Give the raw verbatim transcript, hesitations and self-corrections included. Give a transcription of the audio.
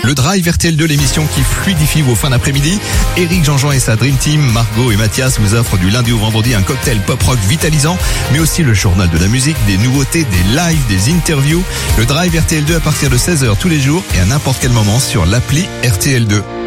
Le Drive R T L deux, l'émission qui fluidifie vos fins d'après-midi. Eric Jean-Jean et sa Dream Team, Margot et Mathias vous offrent du lundi au vendredi un cocktail pop-rock vitalisant, mais aussi le journal de la musique, des nouveautés, des lives, des interviews. Le Drive R T L deux à partir de seize heures tous les jours et à n'importe quel moment sur l'appli R T L deux.